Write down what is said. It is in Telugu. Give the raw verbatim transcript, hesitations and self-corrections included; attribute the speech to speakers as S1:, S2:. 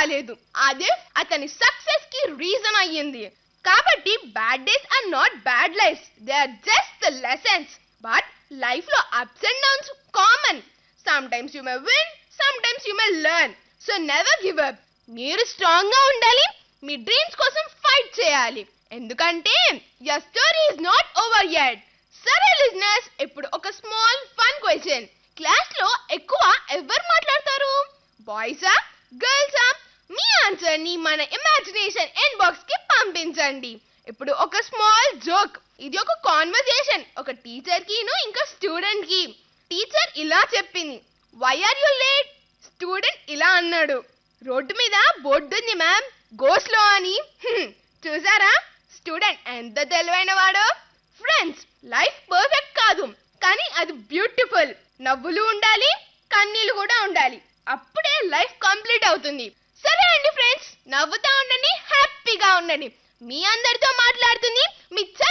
S1: కాలేదు. అదే అతని సక్సెస్ కి రీజన్ అయ్యింది. కాబట్టి bad days are not bad lifes, they are just the lessons. But life లో ups and downs common. Some times you may win, some times you may learn. So never give up. మీరు స్ట్రాంగ్ గా ఉండాలి, మీ డ్రీమ్స్ కోసం ఫైట్ చేయాలి. ఎందుకంటే your story is not over yet. సరే లిజనర్స్, ఇప్పుడు ఒక స్మాల్ ఫన్ క్వశ్చన్. క్లాస్ లో ఎక్కువ ఎవరు మాట్లాడతారు? బాయ్సా గర్ల్సా? మీ ఆన్సర్ ని మన ఇమాజినేషన్ ఇన్బాక్స్ కి పంపించండి. ఇప్పుడు ఒక స్మాల్ జోక్. ఇది ఒక కాన్వర్సేషన్, ఒక టీచర్ కి ఇంకా స్టూడెంట్ కి. టీచర్ ఇలా చెప్పింది, why are you late? Student ఇలా అన్నాడు, రోడ్డు మీద బోర్డు ఉంది మ్యామ్, గో స్లో అని. చూసారా స్టూడెంట్ ఎంత తెలివైన వాడో. ఫ్రెండ్స్, లైఫ్ పర్ఫెక్ట్ కాదు, కానీ అది బ్యూటిఫుల్. నవ్వులు ఉండాలి, కన్నీళ్ళు కూడా ఉండాలి. అప్పుడే లైఫ్ కంప్లీట్ అవుతుంది. సరే అండి ఫ్రెండ్స్, నవ్వుతా ఉండండి, హ్యాపీగా ఉండండి. మీ అందరితో మాట్లాడుతుంది మీ